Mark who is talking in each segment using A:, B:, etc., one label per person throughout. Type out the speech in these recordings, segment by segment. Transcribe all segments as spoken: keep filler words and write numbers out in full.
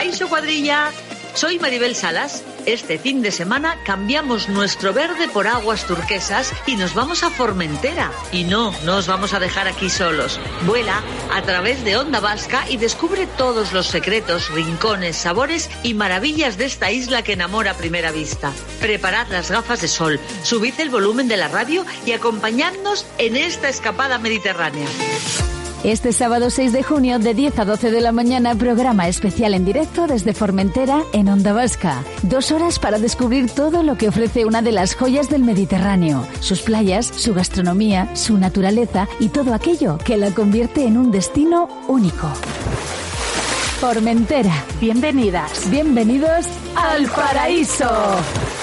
A: Kaixo cuadrilla, soy Maribel Salas. Este fin de semana cambiamos nuestro verde por aguas turquesas y nos vamos a Formentera. Y no, no os vamos a dejar aquí solos. Vuela a través de Onda Vasca y descubre todos los secretos, rincones, sabores y maravillas de esta isla que enamora a primera vista. Preparad las gafas de sol, subid el volumen de la radio y acompañadnos en esta escapada mediterránea.
B: Este sábado seis de junio, de diez a doce de la mañana, programa especial en directo desde Formentera en Onda Vasca. Dos horas para descubrir todo lo que ofrece una de las joyas del Mediterráneo. Sus playas, su gastronomía, su naturaleza y todo aquello que la convierte en un destino único. Formentera. Bienvenidas. Bienvenidos al paraíso.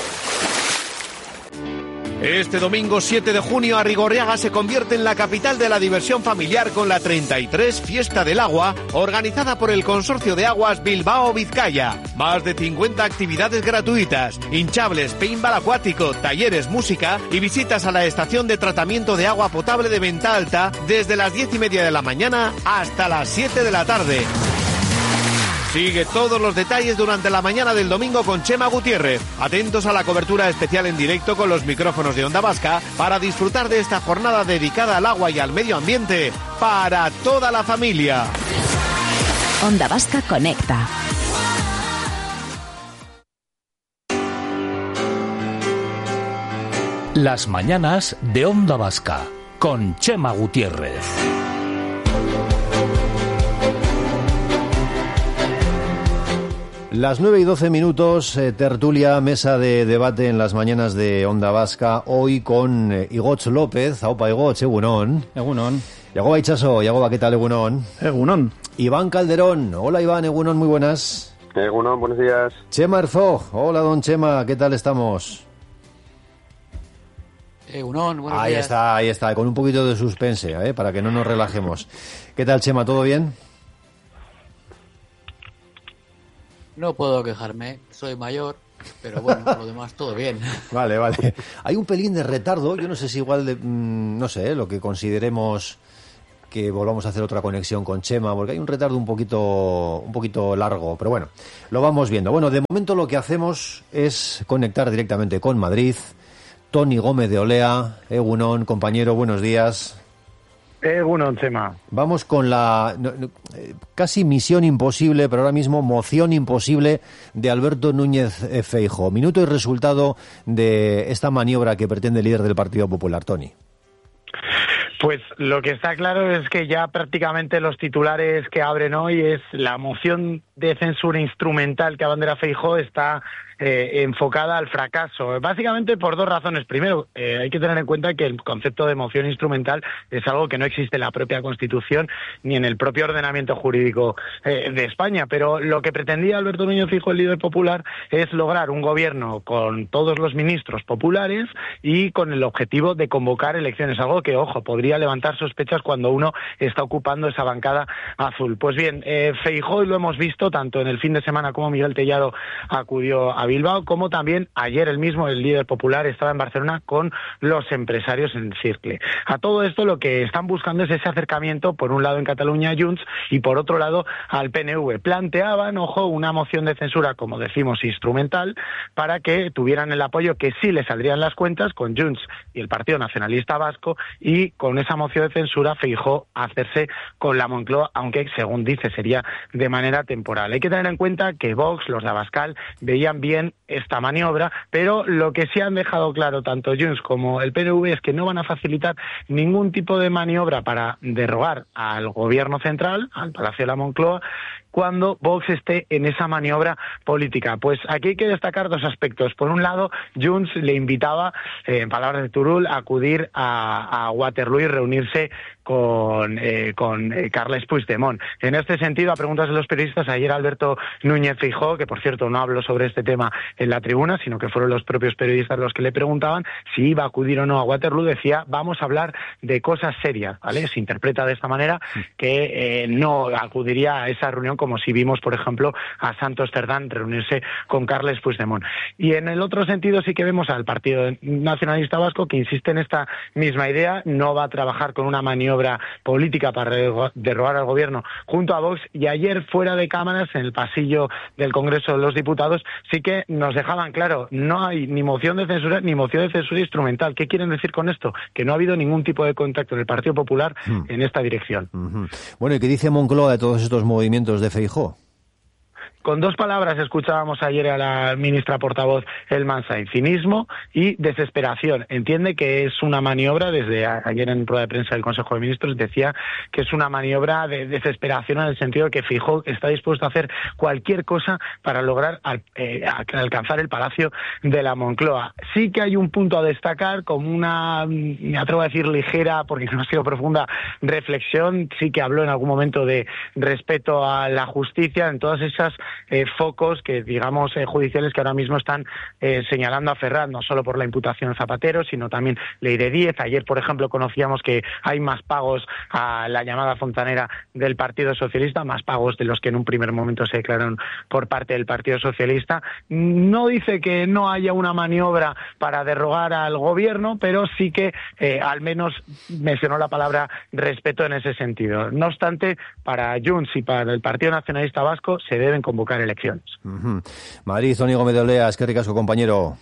C: Este domingo siete de junio, Arrigorriaga se convierte en la capital de la diversión familiar con la treinta y tres Fiesta del Agua, organizada por el Consorcio de Aguas Bilbao-Vizcaya. Más de cincuenta actividades gratuitas, hinchables, paintball acuático, talleres, música y visitas a la estación de tratamiento de agua potable de Venta Alta desde las diez y media de la mañana hasta las siete de la tarde. Sigue todos los detalles durante la mañana del domingo con Chema Gutiérrez. Atentos a la cobertura especial en directo con los micrófonos de Onda Vasca para disfrutar de esta jornada dedicada al agua y al medio ambiente para toda la familia.
B: Onda Vasca conecta.
D: Las mañanas de Onda Vasca con Chema Gutiérrez.
E: Las nueve y doce minutos, eh, tertulia, mesa de debate en las mañanas de Onda Vasca, hoy con eh, Igoch López, aupa Igoch, egunon.
F: Egunon.
E: Yagoba Itxaso, Yagoba, ¿qué tal, egunon?
F: Egunon.
E: Iván Calderón, hola Iván, egunon, muy buenas.
G: Egunon, buenos días.
E: Chema Herzog, hola don Chema, ¿qué tal estamos?
H: Egunon, buenos
E: ahí
H: días.
E: Ahí está, ahí está, con un poquito de suspense, ¿eh? Para que no nos relajemos. ¿Qué tal, Chema, todo bien?
H: No puedo quejarme, soy mayor, pero bueno, por lo demás todo bien.
E: Vale, vale. Hay un pelín de retardo, yo no sé si igual, de, mmm, no sé, lo que consideremos que volvamos a hacer otra conexión con Chema, porque hay un retardo un poquito, un poquito largo, pero bueno, lo vamos viendo. Bueno, de momento lo que hacemos es conectar directamente con Madrid. Toni Gómez de Olea, egunon, compañero, buenos días.
F: Egunon, Chema.
E: Vamos con la no, no, casi misión imposible, pero ahora mismo moción imposible de Alberto Núñez Feijóo. Minuto y resultado de esta maniobra que pretende el líder del Partido Popular, Toni.
F: Pues lo que está claro es que ya prácticamente los titulares que abren hoy es la moción de censura instrumental que abandera Feijóo está eh, enfocada al fracaso, básicamente por dos razones. Primero, eh, hay que tener en cuenta que el concepto de moción instrumental es algo que no existe en la propia Constitución ni en el propio ordenamiento jurídico eh, de España, pero lo que pretendía Alberto Núñez Feijóo, el líder popular, es lograr un gobierno con todos los ministros populares y con el objetivo de convocar elecciones, algo que, ojo, podría levantar sospechas cuando uno está ocupando esa bancada azul. Pues bien, eh, Feijóo, y lo hemos visto tanto en el fin de semana como Miguel Tellado acudió a Bilbao, como también ayer el mismo, el líder popular, estaba en Barcelona con los empresarios en el Circle. A todo esto lo que están buscando es ese acercamiento, por un lado en Cataluña a Junts y por otro lado al P N V. Planteaban, ojo, una moción de censura, como decimos, instrumental, para que tuvieran el apoyo que sí le saldrían las cuentas con Junts y el Partido Nacionalista Vasco, y con esa moción de censura Feijóo a hacerse con la Moncloa, aunque según dice sería de manera temporal. Hay que tener en cuenta que Vox, los de Abascal, veían bien esta maniobra, pero lo que sí han dejado claro tanto Junts como el P N V es que no van a facilitar ningún tipo de maniobra para derrogar al gobierno central, al Palacio de la Moncloa, cuando Vox esté en esa maniobra política. Pues aquí hay que destacar dos aspectos. Por un lado, Junts le invitaba, eh, en palabras de Turull, a acudir a, a Waterloo y reunirse con, eh, con eh, Carles Puigdemont. En este sentido, a preguntas de los periodistas, ayer Alberto Núñez Feijóo, que por cierto no habló sobre este tema en la tribuna, sino que fueron los propios periodistas los que le preguntaban si iba a acudir o no a Waterloo, decía, vamos a hablar de cosas serias, ¿vale? Se interpreta de esta manera que eh, no acudiría a esa reunión, como si vimos, por ejemplo, a Santos Cerdán reunirse con Carles Puigdemont. Y en el otro sentido sí que vemos al Partido Nacionalista Vasco, que insiste en esta misma idea, no va a trabajar con una maniobra maniobra política para derrogar al gobierno junto a Vox, y ayer fuera de cámaras, en el pasillo del Congreso de los Diputados, sí que nos dejaban claro, no hay ni moción de censura ni moción de censura instrumental. ¿Qué quieren decir con esto? Que no ha habido ningún tipo de contacto del Partido Popular mm. en esta dirección.
E: Mm-hmm. Bueno, ¿y qué dice Moncloa de todos estos movimientos de Feijóo?
F: Con dos palabras escuchábamos ayer a la ministra portavoz Elman Sainz: cinismo y desesperación. Entiende que es una maniobra, desde ayer en rueda de prensa del Consejo de Ministros decía que es una maniobra de desesperación, en el sentido de que Feijóo está dispuesto a hacer cualquier cosa para lograr al, eh, alcanzar el Palacio de la Moncloa. Sí que hay un punto a destacar, como una, me atrevo a decir ligera, porque no ha sido profunda, reflexión. Sí que habló en algún momento de respeto a la justicia en todas esas Eh, focos que digamos eh, judiciales que ahora mismo están eh, señalando a Ferraz, no solo por la imputación de Zapatero, sino también ley de diez. Ayer, por ejemplo, conocíamos que hay más pagos a la llamada fontanera del Partido Socialista, más pagos de los que en un primer momento se declararon por parte del Partido Socialista. No dice que no haya una maniobra para derrogar al gobierno, pero sí que eh, al menos mencionó la palabra respeto en ese sentido. No obstante, para Junts y para el Partido Nacionalista Vasco se deben convocar elecciones.
E: Uh-huh. Madrid, Toni Gómez de Olea, es que ricasco, compañero.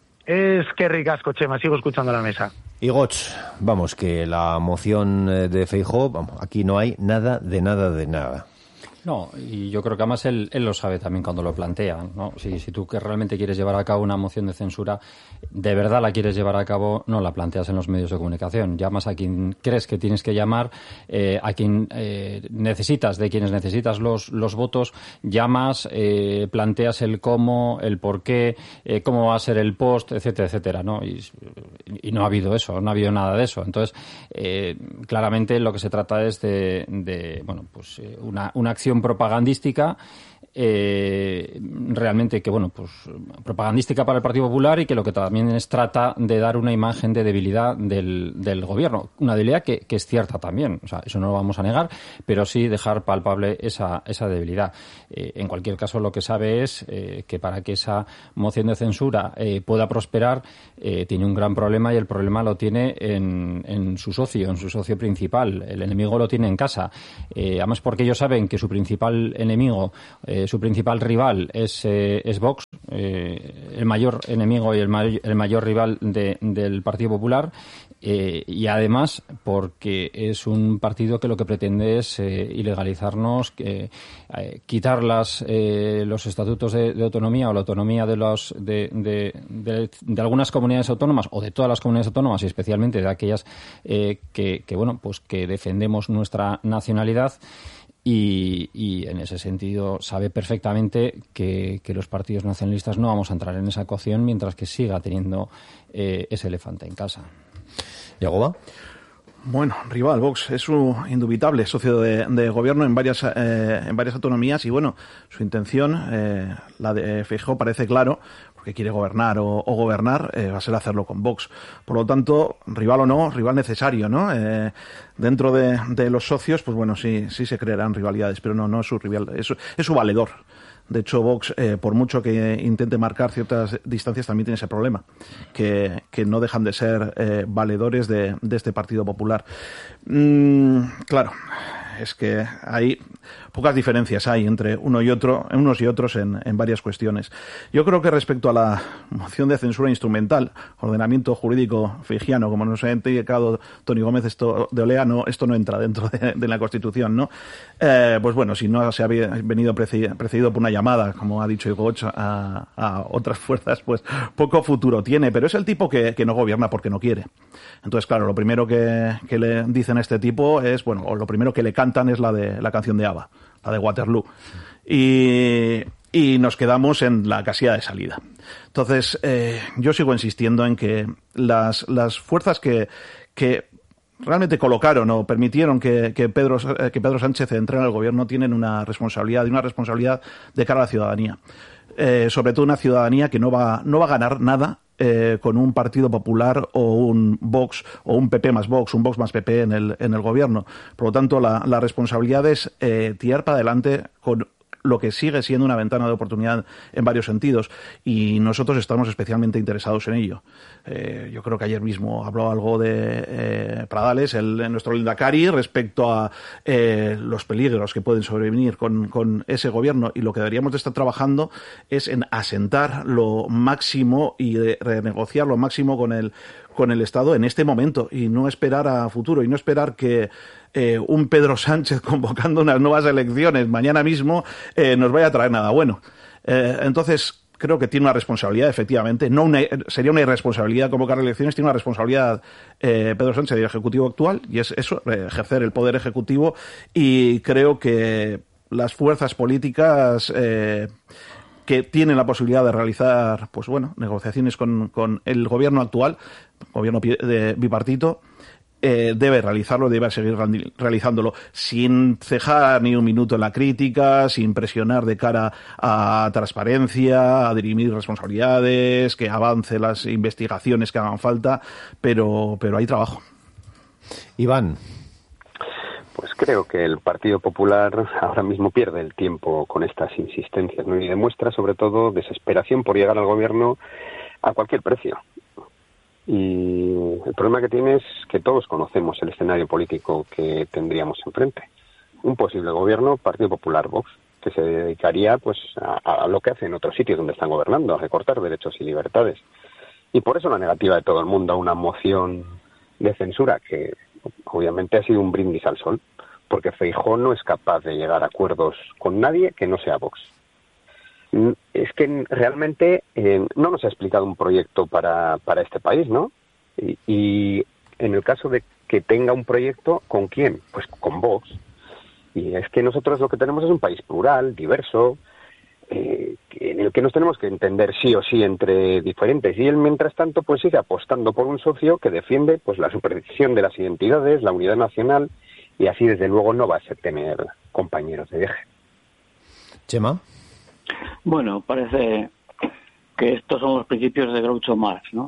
F: Es que ricasco, Chema, sigo escuchando la mesa.
E: Y Goch, vamos, que la moción de Feijóo, vamos, aquí no hay nada de nada de nada.
G: No, y yo creo que además él, él lo sabe también cuando lo plantea, ¿no? Si, si tú que realmente quieres llevar a cabo una moción de censura, de verdad la quieres llevar a cabo, no la planteas en los medios de comunicación. Llamas a quien crees que tienes que llamar, eh, a quien eh, necesitas, de quienes necesitas los, los votos, llamas, eh, planteas el cómo, el por qué, eh, cómo va a ser el post, etcétera, etcétera, ¿no? Y, y no ha habido eso, no ha habido nada de eso. Entonces, eh, claramente lo que se trata es de, de bueno, pues una, una acción propagandística eh, realmente que bueno pues propagandística para el Partido Popular, y que lo que también es trata de dar una imagen de debilidad del, del gobierno, una debilidad que, que es cierta también, o sea, eso no lo vamos a negar, pero sí dejar palpable esa, esa debilidad. Eh, en cualquier caso, lo que sabe es eh, que para que esa moción de censura eh, pueda prosperar, eh, tiene un gran problema, y el problema lo tiene en, en su socio, en su socio principal. El enemigo lo tiene en casa, eh, además porque ellos saben que su principal enemigo, eh, su principal rival es, eh, es Vox, eh, el mayor enemigo y el, may- el mayor rival de, del Partido Popular, eh, y además porque es un partido que lo que pretende es eh, ilegalizarnos, que, eh, quitar las, eh, los estatutos de, de autonomía, o la autonomía de, los, de, de, de, de algunas comunidades autónomas, o de todas las comunidades autónomas, y especialmente de aquellas eh, que, que, bueno, pues que defendemos nuestra nacionalidad. Y, y en ese sentido sabe perfectamente que, que los partidos nacionalistas no vamos a entrar en esa ecuación mientras que siga teniendo eh, ese elefante en casa.
E: ¿Yagoba?
I: Bueno, rival, Vox es un indubitable socio de, de gobierno en varias eh, en varias autonomías, y bueno, su intención, eh, la de Feijóo, parece claro, porque quiere gobernar o, o gobernar, eh, va a ser hacerlo con Vox. Por lo tanto, rival o no, rival necesario, ¿no? Eh, dentro de, de los socios, pues bueno, sí sí se crearán rivalidades, pero no no es su rival, es, es su valedor. De hecho, Vox, eh, por mucho que intente marcar ciertas distancias, también tiene ese problema, que, que no dejan de ser eh, valedores de, de este Partido Popular. Mm, claro, es que hay pocas diferencias hay entre uno y otro, unos y otros en, en varias cuestiones. Yo creo que respecto a la moción de censura instrumental, ordenamiento jurídico feijiano, como nos ha indicado Toni Gómez esto de Olea, no, esto no entra dentro de, de la Constitución, ¿no? Eh, pues bueno, si no se ha venido precedido, precedido por una llamada, como ha dicho Igoch, a, a otras fuerzas, pues poco futuro tiene, pero es el tipo que, que no gobierna porque no quiere. Entonces, claro, lo primero que, que le dicen a este tipo es, bueno, o lo primero que le cantan es la de la canción de ABBA, la de Waterloo. Y, y nos quedamos en la casilla de salida. Entonces, eh, yo sigo insistiendo en que las, las fuerzas que, que realmente colocaron o permitieron que, que, Pedro, que Pedro Sánchez entrara al gobierno tienen una responsabilidad, y una responsabilidad de cara a la ciudadanía. Eh, sobre todo una ciudadanía que no va, no va a ganar nada Eh, con un Partido Popular o un Vox o un P P más Vox, un Vox más P P en el, en el gobierno. Por lo tanto, la, la responsabilidad es eh, tirar para adelante con lo que sigue siendo una ventana de oportunidad en varios sentidos, y nosotros estamos especialmente interesados en ello. Eh, yo creo que ayer mismo habló algo de eh, Pradales, el, nuestro Lehendakari, respecto a eh, los peligros que pueden sobrevenir con, con ese gobierno, y lo que deberíamos de estar trabajando es en asentar lo máximo y de renegociar lo máximo con el con el Estado en este momento, y no esperar a futuro, y no esperar que eh, un Pedro Sánchez convocando unas nuevas elecciones mañana mismo eh, nos vaya a traer nada bueno. Eh, entonces, creo que tiene una responsabilidad, efectivamente. No una, sería una irresponsabilidad convocar elecciones, tiene una responsabilidad eh, Pedro Sánchez y el Ejecutivo actual, y es eso, ejercer el poder ejecutivo, y creo que las fuerzas políticas eh, que tienen la posibilidad de realizar, pues bueno, negociaciones con, con el gobierno actual, gobierno de bipartito, eh, debe realizarlo, debe seguir realizándolo sin cejar ni un minuto en la crítica, sin presionar de cara a transparencia, a dirimir responsabilidades, que avance las investigaciones que hagan falta, pero, pero hay trabajo.
E: Iván.
J: Pues creo que el Partido Popular ahora mismo pierde el tiempo con estas insistencias, ¿no? Y demuestra sobre todo desesperación por llegar al gobierno a cualquier precio. Y el problema que tiene es que todos conocemos el escenario político que tendríamos enfrente. Un posible gobierno Partido Popular Vox, que se dedicaría pues a, a lo que hace en otros sitios donde están gobernando, a recortar derechos y libertades. Y por eso la negativa de todo el mundo a una moción de censura que obviamente ha sido un brindis al sol, porque Feijóo no es capaz de llegar a acuerdos con nadie que no sea Vox. Es que realmente eh, no nos ha explicado un proyecto para, para este país, ¿no? Y, y en el caso de que tenga un proyecto, ¿con quién? Pues con Vox. Y es que nosotros lo que tenemos es un país plural, diverso, eh, en el que nos tenemos que entender sí o sí entre diferentes. Y él, mientras tanto, pues sigue apostando por un socio que defiende pues la supervisión de las identidades, la unidad nacional, y así desde luego no va a ser tener compañeros de viaje.
E: Chema.
H: Bueno, parece que estos son los principios de Groucho Marx, ¿no?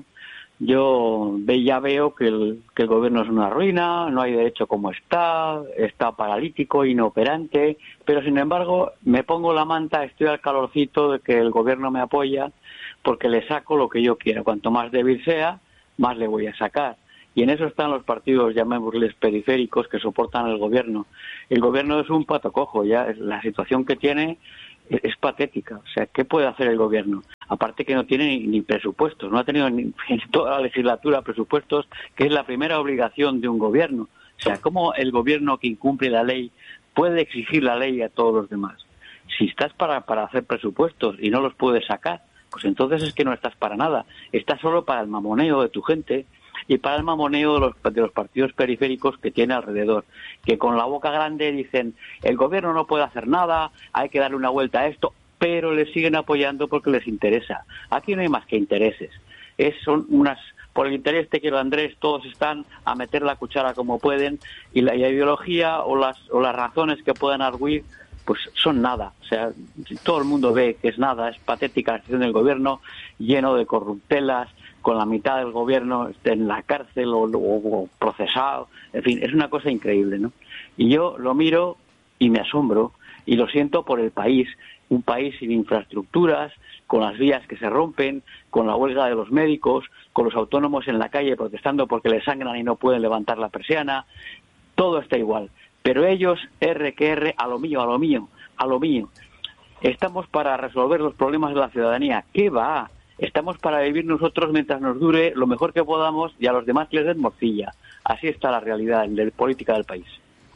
H: Yo ve, ya veo que el, que el gobierno es una ruina, no hay derecho como está, está paralítico, inoperante, pero sin embargo me pongo la manta, estoy al calorcito de que el gobierno me apoya porque le saco lo que yo quiera. Cuanto más débil sea, más le voy a sacar. Y en eso están los partidos, llamémosles periféricos, que soportan el gobierno. El gobierno es un pato cojo, ya la situación que tiene es patética. O sea, ¿qué puede hacer el gobierno? Aparte que no tiene ni, ni presupuestos, no ha tenido ni, en toda la legislatura presupuestos, que es la primera obligación de un gobierno. O sea, ¿cómo el gobierno que incumple la ley puede exigir la ley a todos los demás? Si estás para, para hacer presupuestos y no los puedes sacar, pues entonces es que no estás para nada. Estás solo para el mamoneo de tu gente y para el mamoneo de los, de los partidos periféricos que tiene alrededor, que con la boca grande dicen el gobierno no puede hacer nada, hay que darle una vuelta a esto, pero le siguen apoyando porque les interesa. Aquí no hay más que intereses. Es, son unas, por el interés te quiero Andrés, todos están a meter la cuchara como pueden, y la, y la ideología o las, o las razones que puedan arguir pues son nada. O sea, todo el mundo ve que es nada, es patética la situación del gobierno, lleno de corruptelas, con la mitad del gobierno en la cárcel o, o, o procesado, en fin, es una cosa increíble, ¿no? Y yo lo miro y me asombro, y lo siento por el país, un país sin infraestructuras, con las vías que se rompen, con la huelga de los médicos, con los autónomos en la calle protestando porque les sangran y no pueden levantar la persiana, todo está igual. Pero ellos, R que R, a lo mío, a lo mío, a lo mío. Estamos para resolver los problemas de la ciudadanía. ¿Qué va? Estamos para vivir nosotros mientras nos dure lo mejor que podamos y a los demás les den morcilla. Así está la realidad de política del país.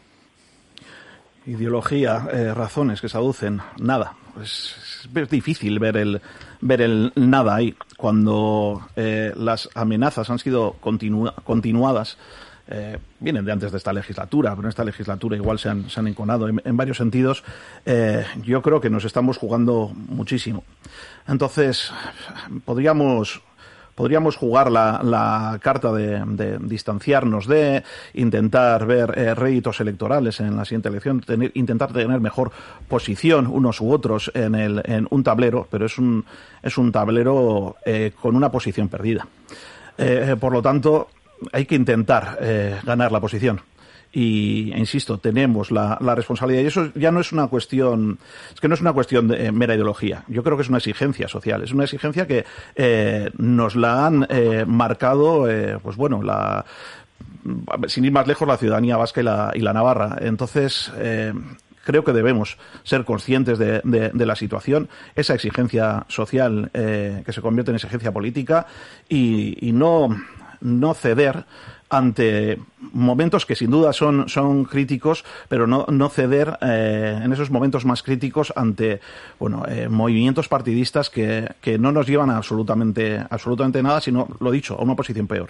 I: Ideología, eh, razones que se aducen, nada. Es, es difícil ver el ver el nada ahí cuando eh, las amenazas han sido continua, continuadas. Eh, vienen de antes de esta legislatura, pero en esta legislatura igual se han, se han enconado en, en varios sentidos. Eh, yo creo que nos estamos jugando muchísimo. Entonces, podríamos podríamos jugar la, la carta de, de distanciarnos de, intentar ver eh, réditos electorales en la siguiente elección, tener, intentar tener mejor posición unos u otros en, el, en un tablero, pero es un, es un tablero eh, con una posición perdida. Eh, por lo tanto, hay que intentar eh, ganar la posición. y, insisto, tenemos la, la responsabilidad. Y eso ya no es una cuestión, es que no es una cuestión de eh, mera ideología. Yo creo que es una exigencia social. Es una exigencia que eh, nos la han eh, marcado, eh, pues bueno, la, sin ir más lejos, la ciudadanía vasca y la, y la navarra. Entonces, eh, creo que debemos ser conscientes de, de, de la situación, esa exigencia social eh, que se convierte en exigencia política y, y no, no ceder ante momentos que sin duda son, son críticos, pero no, no ceder eh, en esos momentos más críticos ante bueno eh, movimientos partidistas que, que no nos llevan a absolutamente, absolutamente nada, sino, lo dicho, a una posición peor.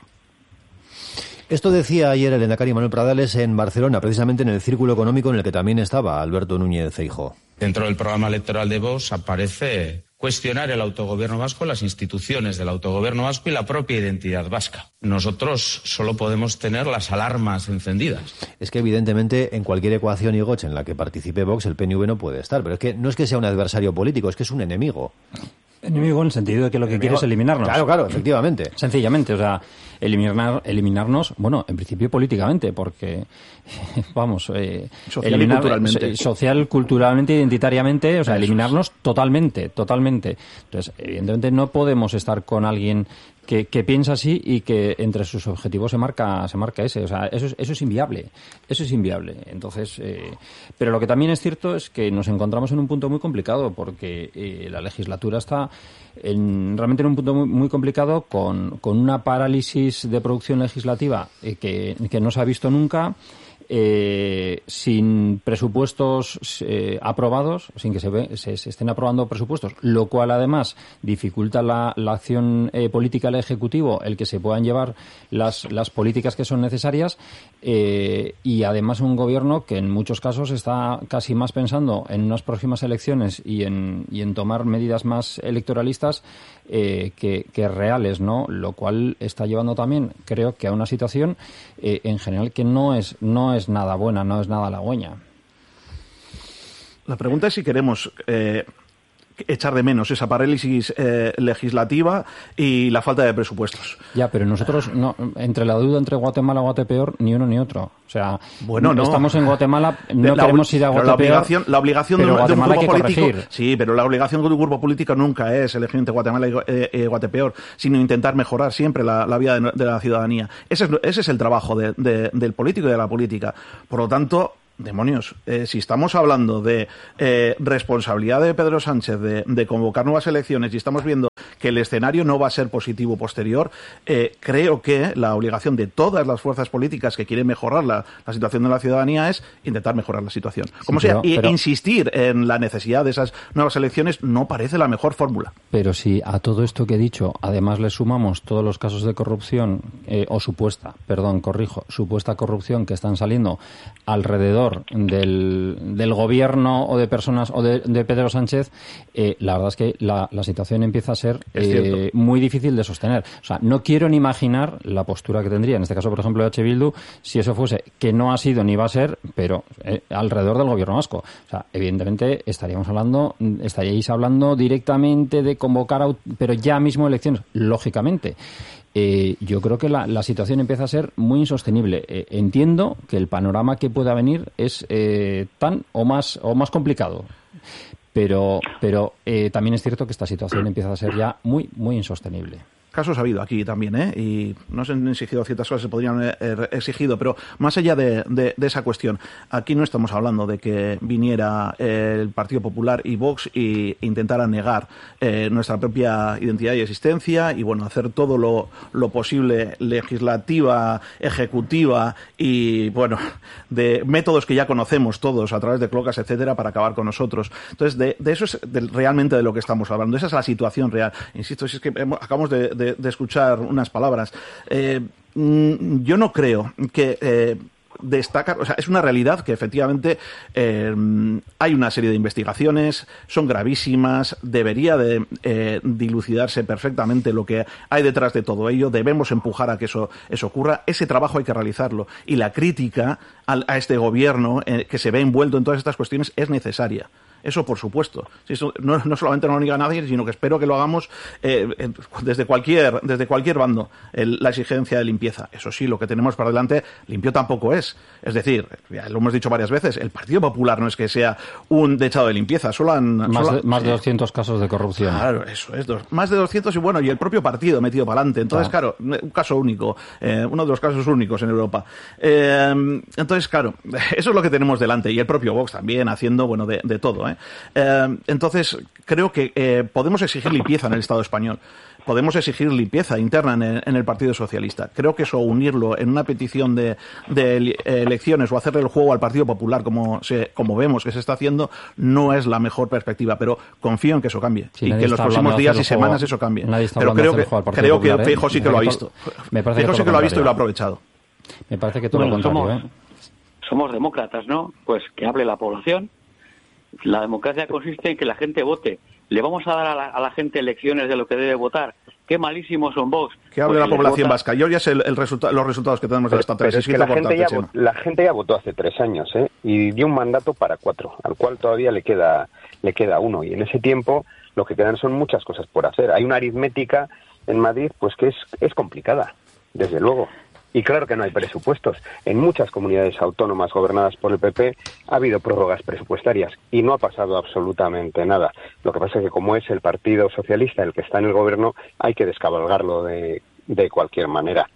E: Esto decía ayer el lehendakari Manuel Pradales en Barcelona, precisamente en el círculo económico en el que también estaba Alberto Núñez Feijóo.
K: Dentro del programa electoral de Vox aparece cuestionar el autogobierno vasco, las instituciones del autogobierno vasco y la propia identidad vasca. Nosotros solo podemos tener las alarmas encendidas.
E: Es que evidentemente en cualquier ecuación, Igoch, en la que participe Vox, el P N V no puede estar, pero es que no es que sea un adversario político, es que es un enemigo.
G: Enemigo en el sentido de que lo que quiere es eliminarnos.
E: Claro, claro, efectivamente.
G: Sencillamente, o sea, eliminar, eliminarnos, bueno, en principio políticamente, porque, vamos, eh,
I: social
G: eliminar,
I: y culturalmente.
G: Social, culturalmente, identitariamente, o sea, eliminarnos totalmente, totalmente. Entonces, evidentemente no podemos estar con alguien que, que piensa así y que entre sus objetivos se marca se marca ese. O sea, eso es, eso es inviable. Eso es inviable. Entonces, eh, pero lo que también es cierto es que nos encontramos en un punto muy complicado porque eh, la legislatura está en, realmente en un punto muy, muy complicado con, con una parálisis de producción legislativa eh, que, que no se ha visto nunca. Eh, sin presupuestos eh, aprobados, sin que se, ve, se, se estén aprobando presupuestos, lo cual además dificulta la, la acción eh, política del Ejecutivo, el que se puedan llevar las, las políticas que son necesarias, eh, y además un gobierno que en muchos casos está casi más pensando en unas próximas elecciones y en, y en tomar medidas más electoralistas eh, que, que reales, ¿no? Lo cual está llevando también, creo que a una situación eh, en general que no es no es nada buena, no es nada halagüeña.
I: La pregunta es si queremos eh, echar de menos esa parálisis eh, legislativa y la falta de presupuestos.
G: Ya, pero nosotros, no, entre la deuda entre Guatemala y Guatepeor, ni uno ni otro. O sea,
I: bueno, no.
G: Estamos en Guatemala, no
I: la,
G: queremos ir a Guatepeor.
I: La obligación, la obligación de, un, de un grupo político,
G: corregir.
I: Sí, pero la obligación de un grupo político nunca es elegir entre Guatemala y eh, eh, Guatepeor, sino intentar mejorar siempre la, la vida de, de la ciudadanía. Ese es, ese es el trabajo de, de, del político y de la política. Por lo tanto, demonios, eh, si estamos hablando de eh, responsabilidad de Pedro Sánchez de, de convocar nuevas elecciones y estamos viendo que el escenario no va a ser positivo posterior, eh, creo que la obligación de todas las fuerzas políticas que quieren mejorar la, la situación de la ciudadanía es intentar mejorar la situación. Como sí, sea, pero, pero, insistir en la necesidad de esas nuevas elecciones no parece la mejor fórmula.
G: Pero si a todo esto que he dicho, además le sumamos todos los casos de corrupción, eh, o supuesta, perdón, corrijo, supuesta corrupción que están saliendo alrededor Del, del gobierno o de personas o de, de Pedro Sánchez, eh, la verdad es que la, la situación empieza a ser eh, muy difícil de sostener. O sea, no quiero ni imaginar la postura que tendría, en este caso, por ejemplo, H. Bildu, si eso fuese, que no ha sido ni va a ser, pero eh, alrededor del gobierno vasco. O sea, evidentemente estaríamos hablando, estaríais hablando directamente de convocar, a, pero ya mismo elecciones, lógicamente. Eh, yo creo que la, la situación empieza a ser muy insostenible. Eh, entiendo que el panorama que pueda venir es eh, tan o más o más complicado, pero pero eh, también es cierto que esta situación empieza a ser ya muy muy insostenible.
I: Casos ha habido aquí también, ¿eh? Y no se han exigido ciertas cosas, se podrían haber exigido, pero más allá de, de, de esa cuestión, aquí no estamos hablando de que viniera el Partido Popular y Vox e intentaran negar eh, nuestra propia identidad y existencia y, bueno, hacer todo lo, lo posible legislativa, ejecutiva y, bueno, de métodos que ya conocemos todos a través de cloacas, etcétera, para acabar con nosotros. Entonces, de, de eso es de, realmente de lo que estamos hablando. Esa es la situación real. Insisto, si es que hemos, acabamos de De, de escuchar unas palabras. Eh, yo no creo que eh, destacar, o sea, es una realidad que efectivamente eh, hay una serie de investigaciones, son gravísimas, debería de eh, dilucidarse perfectamente lo que hay detrás de todo ello, debemos empujar a que eso, eso ocurra, ese trabajo hay que realizarlo y la crítica a, a este gobierno eh, que se ve envuelto en todas estas cuestiones es necesaria. Eso por supuesto. Eso no, no solamente no lo niega nadie, sino que espero que lo hagamos eh, desde cualquier desde cualquier bando, el, la exigencia de limpieza. Eso sí, lo que tenemos para adelante limpio tampoco es. Es decir, ya lo hemos dicho varias veces, el Partido Popular no es que sea un dechado de limpieza, solo han...
G: Más,
I: solo,
G: de, más
I: sí.
G: de doscientos casos de corrupción.
I: Claro, eso es. Dos, más de doscientos y bueno, y el propio partido metido para adelante. Entonces, claro, claro un caso único, eh, uno de los casos únicos en Europa. Eh, entonces, claro, eso es lo que tenemos delante. Y el propio Vox también haciendo, bueno, de, de todo, ¿eh? Eh, entonces, creo que eh, podemos exigir limpieza en el Estado español. Podemos exigir limpieza interna en el, en el Partido Socialista. Creo que eso, unirlo en una petición de, de elecciones o hacerle el juego al Partido Popular, como se, como vemos que se está haciendo, no es la mejor perspectiva. Pero confío en que eso cambie. Sí, y que en los próximos días y semanas juego, eso cambie. Pero creo que, creo que Feijóo sí que lo ha visto. Feijóo sí que lo ha visto y lo ha aprovechado.
G: Me parece que todo
H: bueno,
G: lo contrario.
H: Somos, ¿eh? somos demócratas, ¿no? Pues que hable la población. La democracia consiste en que la gente vote. ¿Le vamos a dar a la, a la gente elecciones de lo que debe votar? ¡Qué malísimos son Vox!
I: Que hable pues la población vota... vasca. Yo ya sé el, el resulta, los resultados que tenemos de esta
J: Pero es que la, gente ya votó, la gente ya votó hace tres años, ¿eh? Y dio un mandato para cuatro, al cual todavía le queda, le queda uno. Y en ese tiempo lo que quedan son muchas cosas por hacer. Hay una aritmética en Madrid pues que es, es complicada, desde luego. Y claro que no hay presupuestos. En muchas comunidades autónomas gobernadas por el P P ha habido prórrogas presupuestarias y no ha pasado absolutamente nada. Lo que pasa es que como es el Partido Socialista el que está en el gobierno, hay que descabalgarlo de, de cualquier manera.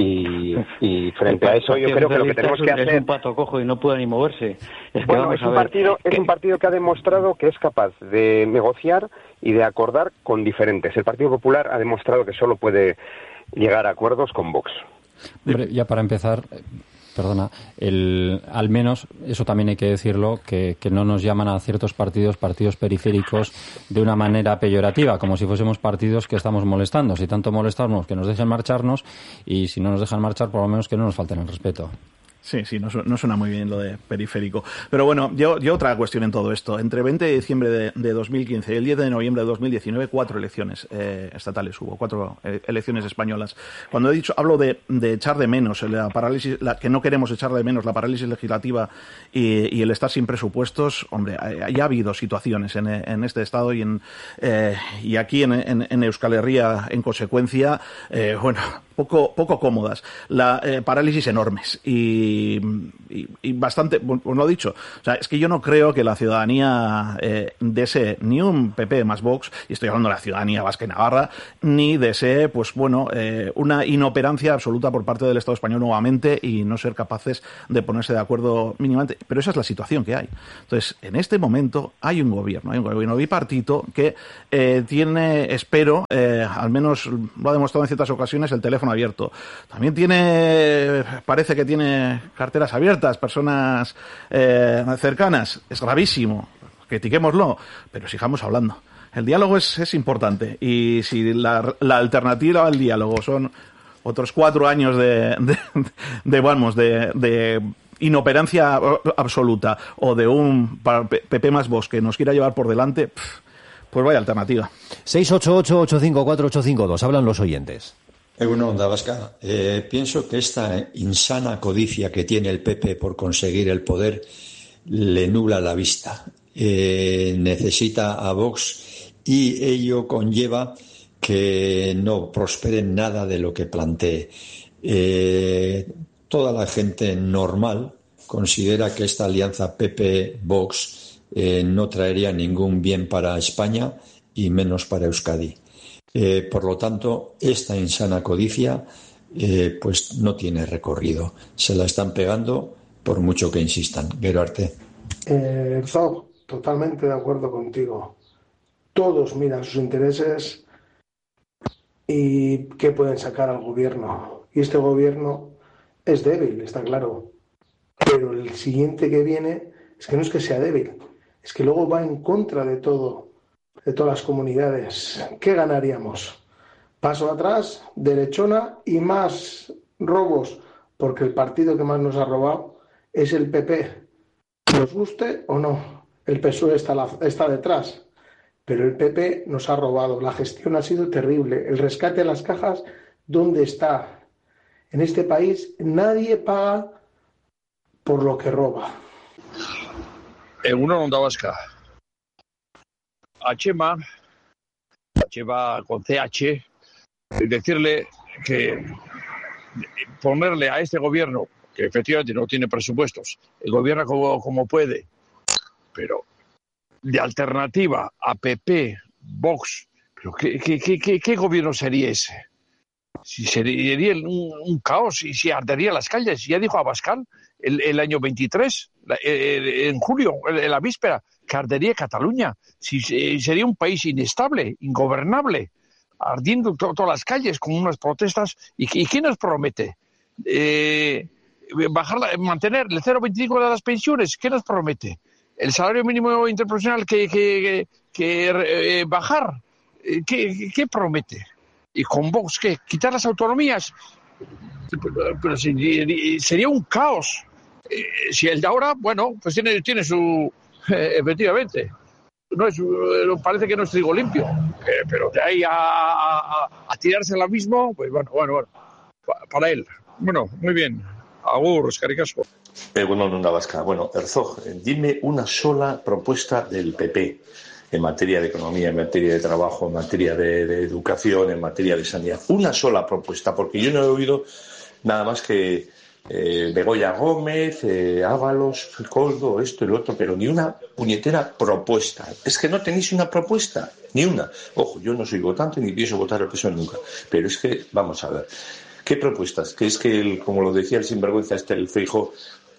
J: Y, y frente a eso yo creo que lo que tenemos que hacer...
H: Es un pato cojo y no puede ni moverse. Es que
J: bueno,
H: vamos
J: es un,
H: a ver
J: partido, es
H: que...
J: un partido que ha demostrado que es capaz de negociar y de acordar con diferentes. El Partido Popular ha demostrado que solo puede llegar a acuerdos con Vox.
G: Hombre, ya para empezar, perdona, el, al menos, eso también hay que decirlo, que, que no nos llaman a ciertos partidos, partidos periféricos, de una manera peyorativa, como si fuésemos partidos que estamos molestando. Si tanto molestamos, que nos dejen marcharnos, y si no nos dejan marchar, por lo menos que no nos falten el respeto.
I: Sí, sí, no, no suena muy bien lo de periférico. Pero bueno, yo, yo otra cuestión en todo esto. Entre veinte de diciembre de, de dos mil quince y el diez de noviembre de dos mil diecinueve, cuatro elecciones eh, estatales hubo, cuatro eh, elecciones españoas. Cuando he dicho, hablo de, de echar de menos la parálisis, la, que no queremos echar de menos la parálisis legislativa y, y el estar sin presupuestos, hombre, ya ha habido situaciones en, en este estado y en eh, y aquí en, en, en Euskal Herria, en consecuencia, eh, bueno, poco poco cómodas. La eh, parálisis enormes y Y, y, y bastante, pues lo he dicho, o sea, es que yo no creo que la ciudadanía eh, dese ni un P P más Vox, y estoy hablando de la ciudadanía vasca y navarra, ni desee, pues bueno, eh, una inoperancia absoluta por parte del Estado español nuevamente y no ser capaces de ponerse de acuerdo mínimamente. Pero esa es la situación que hay. Entonces, en este momento hay un gobierno, hay un gobierno bipartito que eh, tiene, espero, eh, al menos lo ha demostrado en ciertas ocasiones, el teléfono abierto. También tiene, parece que tiene carteras abiertas, personas eh, cercanas. Es gravísimo, critiquémoslo, pero sigamos hablando. El diálogo es, es importante y si la, la alternativa al diálogo son otros cuatro años de, de, de vamos, de, de inoperancia absoluta o de un P P más Vox que nos quiera llevar por delante, pues vaya alternativa.
E: seis ocho ocho, ocho cinco cuatro, ocho cinco dos, hablan los oyentes.
L: Bueno, Onda Vasca, eh, pienso que esta insana codicia que tiene el P P por conseguir el poder le nubla la vista. Eh, necesita a Vox y ello conlleva que no prospere nada de lo que plantee. Eh, toda la gente normal considera que esta alianza P P-Vox eh, no traería ningún bien para España y menos para Euskadi. Eh, por lo tanto, esta insana codicia eh, pues no tiene recorrido. Se la están pegando por mucho que insistan. Gero Arte.
M: Eh, Zob, totalmente de acuerdo contigo. Todos miran sus intereses y qué pueden sacar al gobierno. Y este gobierno es débil, está claro. Pero el siguiente que viene es que no es que sea débil, es que luego va en contra de todo. De todas las comunidades. ¿Qué ganaríamos? Paso atrás, derechona y más robos, porque el partido que más nos ha robado es el P P. Nos guste o no, el P S O E está, la, está detrás, pero el P P nos ha robado. La gestión ha sido terrible. El rescate de las cajas, ¿dónde está? En este país nadie paga por lo que roba.
N: En una Onda Vasca. a Chema, a Chema con C H, y decirle que ponerle a este gobierno, que efectivamente no tiene presupuestos, el gobierno como, como puede, pero de alternativa a P P, Vox, pero ¿qué, qué, qué, qué gobierno sería ese? Si sería un, un caos y si ardería las calles. Ya dijo Abascal el, el año veintitrés, en julio, en la víspera, que ardería Cataluña. Si, sería un país inestable, ingobernable, ardiendo to, todas las calles con unas protestas. ¿Y, y qué nos promete? Eh, bajar la, mantener el cero coma veinticinco de las pensiones. ¿Qué nos promete? El salario mínimo interprofesional que, que, que, que eh, bajar. ¿Qué, qué promete? Y con Vox, ¿qué? ¿Quitar las autonomías? Pero, pero sería un caos. Eh, si el de ahora, bueno, pues tiene, tiene su... Eh, efectivamente. No es, parece que no es trigo limpio. Eh, pero de ahí a, a, a tirarse al mismo, pues bueno, bueno, bueno. Para él. Bueno, muy bien. Agur, escaricasco.
O: Eh, bueno, Onda Vasca. Bueno, Herzog, dime una sola propuesta del P P en materia de economía, en materia de trabajo, en materia de, de educación, en materia de sanidad. Una sola propuesta, porque yo no he oído nada más que eh, Begoña Gómez, eh, Ábalos, Coldo, esto y lo otro, pero ni una puñetera propuesta. Es que no tenéis una propuesta, ni una. Ojo, yo no soy votante ni pienso votar al P S O E nunca, pero es que, vamos a ver, ¿qué propuestas? Que es que, el, como lo decía el sinvergüenza este, el Feijóo,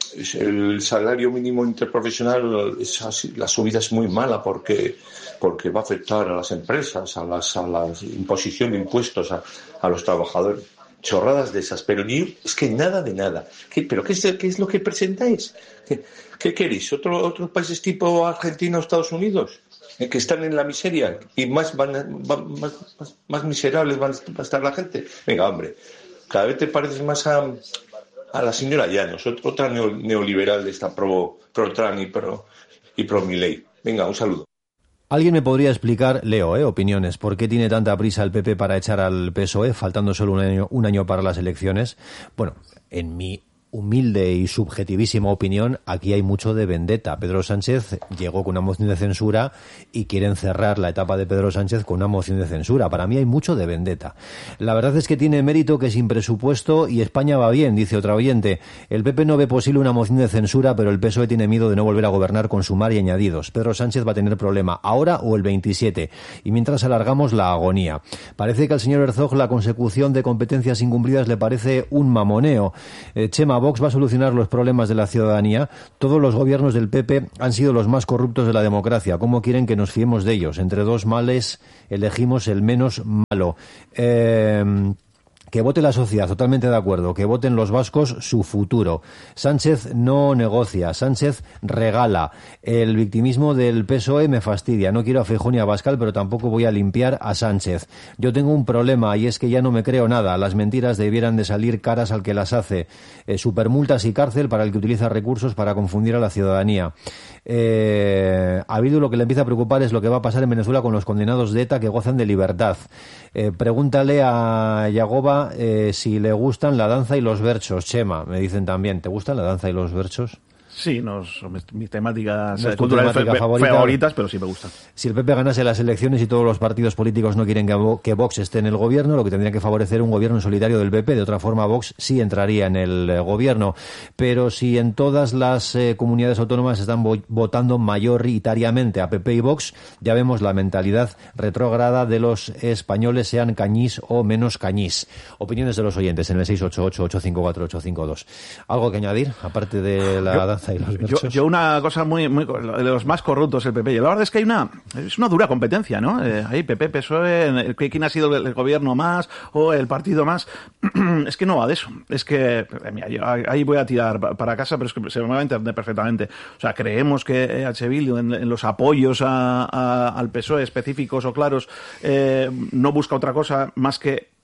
O: el salario mínimo interprofesional, es así, la subida es muy mala porque porque va a afectar a las empresas, a las a la imposición de impuestos a, a los trabajadores. Chorradas de esas, pero ni es que nada de nada. ¿Qué, ¿Pero qué es, qué es lo que presentáis? ¿Qué, qué queréis? ¿Otro, ¿Otros países tipo Argentina o Estados Unidos? ¿Eh, que están en la miseria y más, van, van, más, más, más miserables van a estar la gente? Venga, hombre, cada vez te pareces más a... a la señora Llanos, otra neoliberal de esta pro, pro Trump y pro, y pro Milei. Venga, un saludo.
E: ¿Alguien me podría explicar, leo, eh, opiniones, por qué tiene tanta prisa el P P para echar al P S O E, faltando solo un año, un año para las elecciones? Bueno, en mi humilde y subjetivísima opinión, aquí hay mucho de vendetta. Pedro Sánchez llegó con una moción de censura y quieren cerrar la etapa de Pedro Sánchez con una moción de censura. Para mí hay mucho de vendetta. La verdad es que tiene mérito que sin presupuesto y España va bien, dice otra oyente. El P P no ve posible una moción de censura, pero el P S O E tiene miedo de no volver a gobernar con sumar y añadidos. Pedro Sánchez va a tener problema ahora o el veintisiete, y mientras alargamos la agonía. Parece que al señor Herzog la consecución de competencias incumplidas le parece un mamoneo. Eh, Chema, Vox va a solucionar los problemas de la ciudadanía. Todos los gobiernos del P P han sido los más corruptos de la democracia. ¿Cómo quieren que nos fiemos de ellos? Entre dos males elegimos el menos malo. Eh... Que vote la sociedad, totalmente de acuerdo. Que voten los vascos su futuro. Sánchez no negocia, Sánchez regala. El victimismo del P S O E me fastidia. No quiero a Feijóo ni a Abascal, pero tampoco voy a limpiar a Sánchez. Yo tengo un problema y es que ya no me creo nada. Las mentiras debieran de salir caras al que las hace. Eh, supermultas y cárcel para el que utiliza recursos para confundir a la ciudadanía. Eh, a Bildu lo que le empieza a preocupar es lo que va a pasar en Venezuela con los condenados de ETA que gozan de libertad. Eh, pregúntale a Yagoba Eh, si le gustan la danza y los berchos. Chema, me dicen también, ¿te gustan la danza y los berchos?
I: Sí, no son mis temáticas
E: no es
I: culturales
E: temática
I: fe,
E: favorita,
I: favoritas, pero sí me gustan.
E: Si el P P ganase las elecciones y todos los partidos políticos no quieren que, que Vox esté en el gobierno, lo que tendría que favorecer un gobierno en solitario del P P. De otra forma, Vox sí entraría en el eh, gobierno. Pero si en todas las eh, comunidades autónomas están vo- votando mayoritariamente a P P y Vox, ya vemos la mentalidad retrógrada de los españoles, sean cañís o menos cañís. Opiniones de los oyentes en el seis ocho ocho, ocho cinco cuatro, ocho cinco dos. ¿Algo que añadir, aparte de la
I: Yo,
E: danza y los
I: Yo,
E: berchos?
I: yo una cosa muy, muy de los más corruptos el P P. La verdad es que hay una es una dura competencia, ¿no? Eh, ahí P P, P S O E, quién ha sido el gobierno más o el partido más. Es que no va de eso. Es que mira, yo ahí voy a tirar para casa, pero es que se me va a entender perfectamente. O sea, creemos que H. Bildu en, en los apoyos a, a, al P S O E específicos o claros eh, no busca otra cosa más que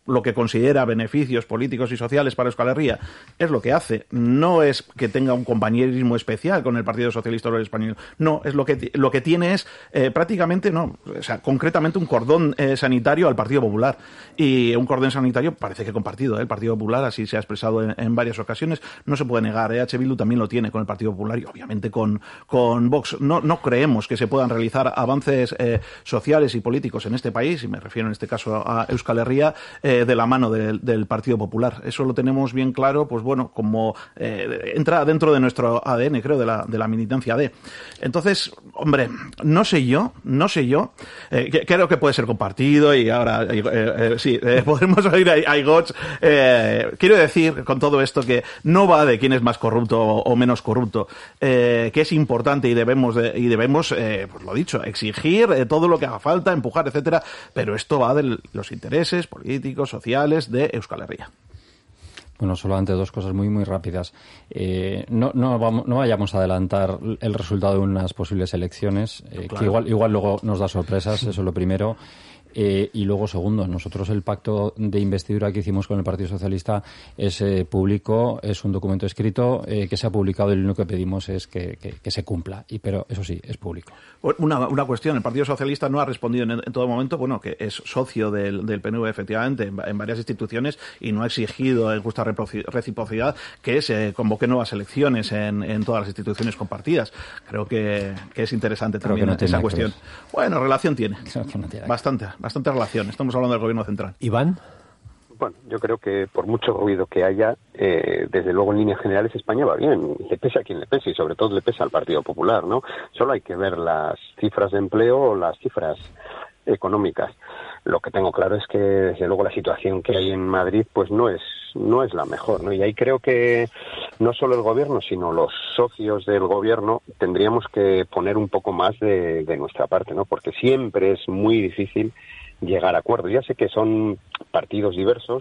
I: lo que considera beneficios políticos y sociales para Euskal Herria, es lo que hace. No es que tenga un compañerismo especial con el Partido Socialista Obrero Español. No, es lo que lo que tiene es eh, prácticamente, no, o sea, concretamente un cordón eh, sanitario al Partido Popular. Y un cordón sanitario parece que compartido, ¿eh? El Partido Popular así se ha expresado en, en varias ocasiones. No se puede negar. E H Bildu también lo tiene con el Partido Popular y obviamente con, con Vox. No, no creemos que se puedan realizar avances eh, sociales y políticos en este país, y me refiero en este caso a Euskal Herria, eh, de la mano del, del Partido Popular. Eso lo tenemos bien claro, pues bueno, como eh, entra dentro de nuestro A D N, creo, de la, de la militancia D. Entonces, hombre, no sé yo, no sé yo, eh, que, creo que puede ser compartido y ahora, eh, eh, sí, eh, podemos oír a, a Igots. Eh, quiero decir con todo esto que no va de quién es más corrupto o, o menos corrupto, eh, que es importante y debemos, de, y debemos eh, pues lo dicho, exigir eh, todo lo que haga falta, empujar, etcétera, pero esto va de los intereses políticos, sociales de Euskal Herria.
G: Bueno, solamente dos cosas muy, muy rápidas. Eh, no, no, vamos, no vayamos a adelantar el resultado de unas posibles elecciones, eh, claro. que igual, igual luego nos da sorpresas, eso es lo primero. Eh, y luego, segundo, nosotros el pacto de investidura que hicimos con el Partido Socialista es eh, público, es un documento escrito eh, que se ha publicado y lo único que pedimos es que, que, que se cumpla. Y pero eso sí, es público.
I: Una, una cuestión, el Partido Socialista no ha respondido en, en todo momento, bueno, que es socio del, del P N V efectivamente en, en varias instituciones y no ha exigido en justa reciprocidad que se convoquen nuevas elecciones en, en todas las instituciones compartidas. Creo que, que es interesante
G: Creo
I: también
G: no
I: esa cuestión. Bueno, relación tiene.
G: No tiene
I: bastante. Bastante relación. Estamos hablando del gobierno central.
E: Iván.
J: Bueno, yo creo que por mucho ruido que haya, eh, desde luego en líneas generales España va bien. Le pese a quien le pese y sobre todo le pesa al Partido Popular, ¿no? Solo hay que ver las cifras de empleo o las cifras económicas. Lo que tengo claro es que desde luego la situación que hay en Madrid pues no es no es la mejor, ¿no? Y ahí creo que no solo el gobierno, sino los socios del gobierno tendríamos que poner un poco más de, de nuestra parte, ¿no? Porque siempre es muy difícil llegar a acuerdos. Ya sé que son partidos diversos,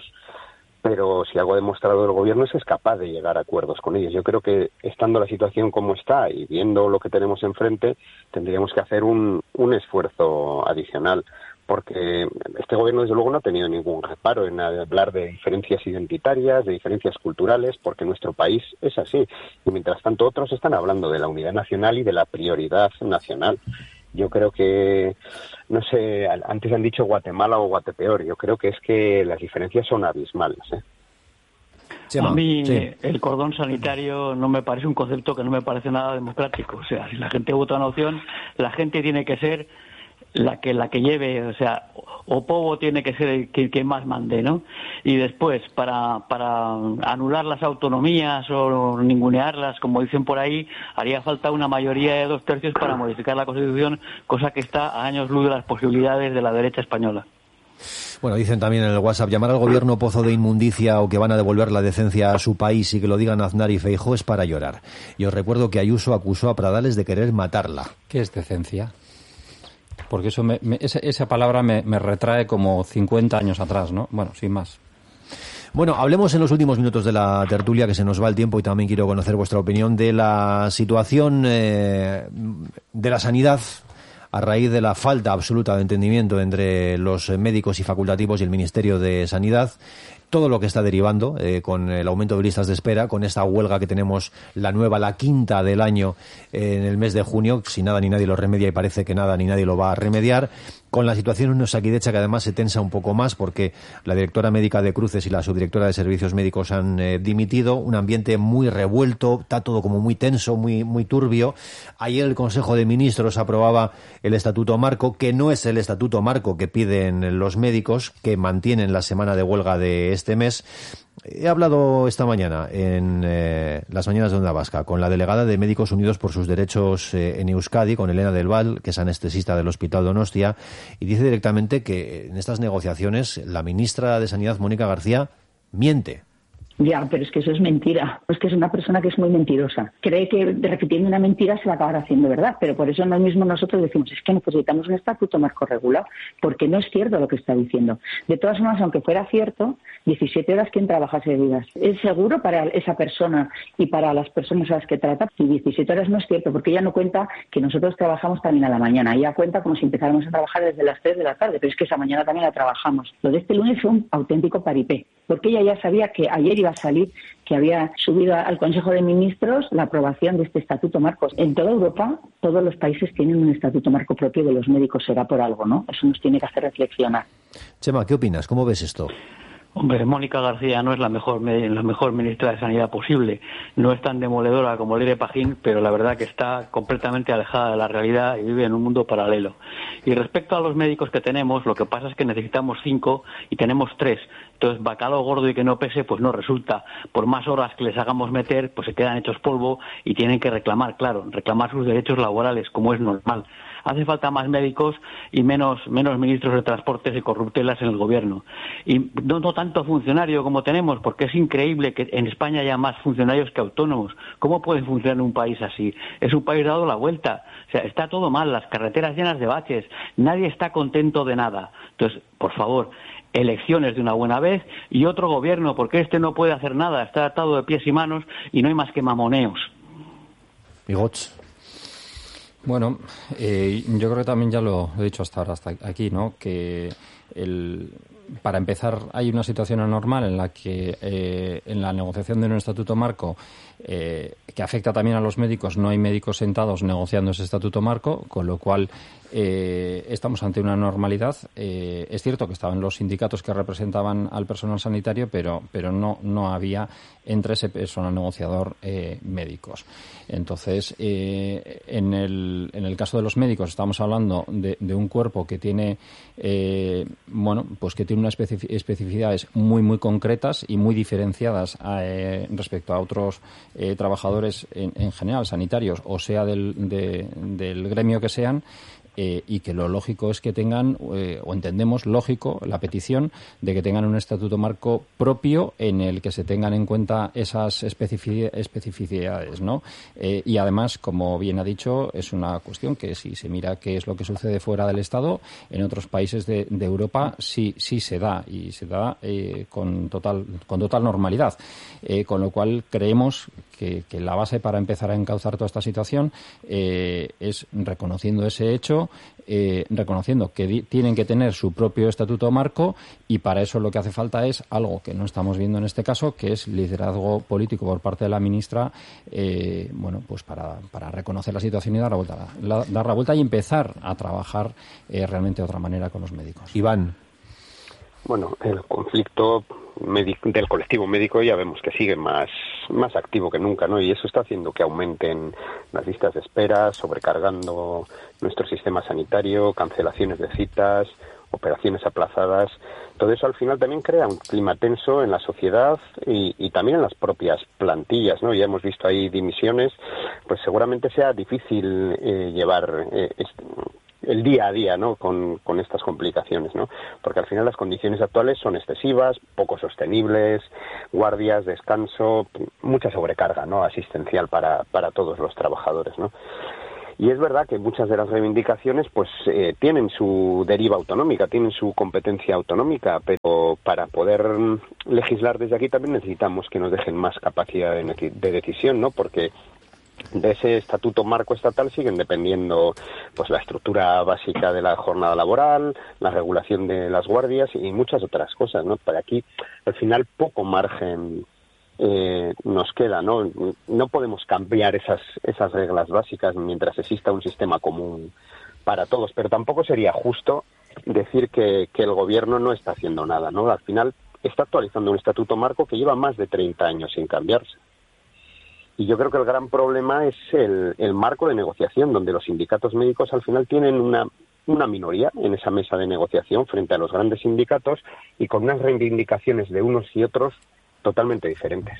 J: pero si algo ha demostrado el gobierno es que es capaz de llegar a acuerdos con ellos. Yo creo que estando la situación como está y viendo lo que tenemos enfrente, tendríamos que hacer un, un esfuerzo adicional, porque este gobierno desde luego no ha tenido ningún reparo en hablar de diferencias identitarias, de diferencias culturales, porque nuestro país es así. Y mientras tanto otros están hablando de la unidad nacional y de la prioridad nacional. Yo creo que, no sé, antes han dicho Guatemala o Guatepeor, yo creo que es que las diferencias son abismales, ¿eh?
H: A mí sí. El cordón sanitario no me parece un concepto que no me parece nada democrático. O sea, si la gente vota una opción, la gente tiene que ser la que la que lleve, o sea, o Pobo tiene que ser el que, que más mande, ¿no? Y después, para para anular las autonomías o ningunearlas, como dicen por ahí, haría falta una mayoría de dos tercios para modificar la Constitución, cosa que está a años luz de las posibilidades de la derecha española.
E: Bueno, dicen también en el WhatsApp, llamar al gobierno pozo de inmundicia o que van a devolver la decencia a su país y que lo digan Aznar y Feijóo es para llorar. Y os recuerdo que Ayuso acusó a Pradales de querer matarla.
G: ¿Qué es decencia? Porque eso me, me, esa, esa palabra me, me retrae como cincuenta años atrás, ¿no? Bueno, sin más.
E: Bueno, hablemos en los últimos minutos de la tertulia, que se nos va el tiempo y también quiero conocer vuestra opinión de la situación eh, de la sanidad a raíz de la falta absoluta de entendimiento entre los médicos y facultativos y el Ministerio de Sanidad. Todo lo que está derivando eh, con el aumento de listas de espera, con esta huelga que tenemos, la nueva, la quinta del año eh, en el mes de junio, si nada ni nadie lo remedia y parece que nada ni nadie lo va a remediar, con la situación en Osakidecha que además se tensa un poco más porque la directora médica de Cruces y la subdirectora de Servicios Médicos han eh, dimitido, un ambiente muy revuelto, está todo como muy tenso, muy, muy turbio. Ayer el Consejo de Ministros aprobaba el Estatuto Marco, que no es el Estatuto Marco que piden los médicos, que mantienen la semana de huelga de este mes. He hablado esta mañana en eh, las mañanas de Onda Vasca con la delegada de Médicos Unidos por sus Derechos eh, en Euskadi, con Elena del Val, que es anestesista del Hospital Donostia, y dice directamente que en estas negociaciones la ministra de Sanidad, Mónica García, miente.
P: Ya, pero es que eso es mentira. Es que es una persona que es muy mentirosa. Cree que repitiendo una mentira se va a acabar haciendo verdad, pero por eso no mismo nosotros decimos es que necesitamos un estatuto marco regulado, porque no es cierto lo que está diciendo. De todas formas, aunque fuera cierto, diecisiete horas, ¿quién trabaja seguidas? Es seguro para esa persona y para las personas a las que trata, y diecisiete horas no es cierto, porque ella no cuenta que nosotros trabajamos también a la mañana. Ella cuenta como si empezáramos a trabajar desde las tres de la tarde, pero es que esa mañana también la trabajamos. Lo de este lunes fue un auténtico paripé, porque ella ya sabía que ayer iba a salir, que había subido al Consejo de Ministros la aprobación de este Estatuto Marco. En toda Europa, todos los países tienen un Estatuto Marco propio de los médicos, será por algo, ¿no? Eso nos tiene que hacer reflexionar.
E: Chema, ¿qué opinas? ¿Cómo ves esto?
H: Hombre, Mónica García no es la mejor la mejor ministra de Sanidad posible. No es tan demoledora como Leire Pajín, pero la verdad que está completamente alejada de la realidad y vive en un mundo paralelo. Y respecto a los médicos que tenemos, lo que pasa es que necesitamos cinco y tenemos tres. Entonces, bacalao gordo y que no pese, pues no resulta. Por más horas que les hagamos meter, pues se quedan hechos polvo y tienen que reclamar, claro, reclamar sus derechos laborales, como es normal. Hace falta más médicos y menos menos ministros de transportes y corruptelas en el gobierno. Y no, no tanto funcionario como tenemos, porque es increíble que en España haya más funcionarios que autónomos. ¿Cómo puede funcionar un país así? Es un país dado la vuelta. O sea, está todo mal, las carreteras llenas de baches. Nadie está contento de nada. Entonces, por favor, elecciones de una buena vez y otro gobierno, porque este no puede hacer nada. Está atado de pies y manos y no hay más que mamoneos.
E: Migots.
G: Bueno, eh, yo creo que también ya lo he dicho hasta ahora, hasta aquí, ¿no? Que el, para empezar hay una situación anormal en la que eh, en la negociación de un estatuto marco eh, que afecta también a los médicos, no hay médicos sentados negociando ese estatuto marco, con lo cual eh, estamos ante una normalidad. Eh, es cierto que estaban los sindicatos que representaban al personal sanitario, pero pero no no había entre ese personal negociador eh, médicos. Entonces, eh, en el en el caso de los médicos estamos hablando de, de un cuerpo que tiene eh, bueno, pues que tiene unas especific- especificidades muy muy concretas y muy diferenciadas eh, respecto a otros eh, trabajadores en, en general sanitarios, o sea del, de, del gremio que sean. Eh, y que lo lógico es que tengan, eh, o entendemos lógico, la petición de que tengan un estatuto marco propio en el que se tengan en cuenta esas especific- especificidades, ¿no? Eh, y además, como bien ha dicho, es una cuestión que si se mira qué es lo que sucede fuera del Estado, en otros países de, de Europa sí sí se da, y se da eh, con total con total normalidad. Eh, con lo cual creemos que, que la base para empezar a encauzar toda esta situación eh, es reconociendo ese hecho, Eh, reconociendo que di- tienen que tener su propio estatuto marco, y para eso lo que hace falta es algo que no estamos viendo en este caso, que es liderazgo político por parte de la ministra, eh, bueno, pues para, para reconocer la situación y dar la vuelta, la, dar la vuelta y empezar a trabajar eh, realmente de otra manera con los médicos.
E: Iván.
J: Bueno, el conflicto médico, del colectivo médico ya vemos que sigue más, más activo que nunca, ¿no? Y eso está haciendo que aumenten las listas de espera, sobrecargando nuestro sistema sanitario, cancelaciones de citas, operaciones aplazadas. Todo eso al final también crea un clima tenso en la sociedad y, y también en las propias plantillas, ¿no? Ya hemos visto ahí dimisiones, pues seguramente sea difícil eh, llevar eh, este, el día a día, ¿no? Con, con estas complicaciones, ¿no? Porque al final las condiciones actuales son excesivas, poco sostenibles, guardias, descanso, mucha sobrecarga, ¿no? Asistencial para, para todos los trabajadores, ¿no? Y es verdad que muchas de las reivindicaciones pues eh, tienen su deriva autonómica, tienen su competencia autonómica, pero para poder legislar desde aquí también necesitamos que nos dejen más capacidad de, de decisión, ¿no? Porque de ese estatuto marco estatal siguen dependiendo pues la estructura básica de la jornada laboral, la regulación de las guardias y muchas otras cosas, ¿no? Para aquí al final poco margen eh, nos queda, ¿no? No podemos cambiar esas esas reglas básicas mientras exista un sistema común para todos, pero tampoco sería justo decir que, que el gobierno no está haciendo nada, ¿no? Al final está actualizando un estatuto marco que lleva más de treinta años sin cambiarse. Y yo creo que el gran problema es el, el marco de negociación, donde los sindicatos médicos al final tienen una, una minoría en esa mesa de negociación frente a los grandes sindicatos y con unas reivindicaciones de unos y otros totalmente diferentes.